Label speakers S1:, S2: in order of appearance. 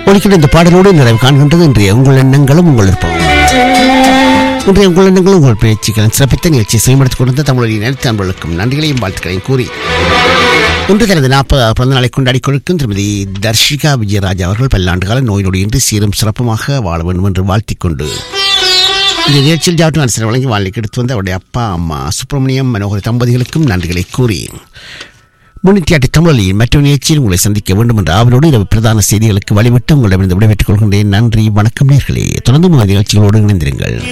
S1: ஒலிக்கிற இந்த பாடலோடு நிறைவு காண்கின்றது இன்றைய உங்கள் எண்ணங்களும் உங்கள் விருப்பமும். இன்றைய உங்கள் எண்ணங்களும் உங்கள் பேச்சுக்களும் சிறப்பித்த நிகழ்ச்சியை செய்யப்படுத்திக் கொண்டிருந்த தமிழரின் அனைத்து அன்பர்களுக்கும் நன்றிகளையும் வாழ்த்துக்களையும் கூறி இன்று தனது 40 பிறந்த நாளை கொண்டாடி கொடுக்கும் திருமதி தர்ஷிகா விஜயராஜ் அவர்கள் பல்லாண்டுகால நோய் நொடியின்றி சீரும் சிறப்புமாக வாழ வேண்டும் என்று வாழ்த்திக் கொண்டு இந்த நிகழ்ச்சியில் ஜாட்டு அரசர் வழங்கி வாழ்க்கை எடுத்து வந்த அவருடைய அப்பா அம்மா சுப்பிரமணியம் மனோகர் தம்பதிகளுக்கும் நன்றிகளை கூறி முன்னிட்டியாட்டி தமிழில் மற்றொரு நிகழ்ச்சியில் உங்களை சந்திக்க வேண்டும் என்ற ஆவலோடு இரவு பிரதான செய்திகளுக்கு வழிவிட்டு உங்களிடமிருந்து விடைபெற்றுக் கொள்கின்றேன். நன்றி, வணக்கம் நேயர்களே. தொடர்ந்து நிகழ்ச்சிகளோடு இணைந்திருங்கள்.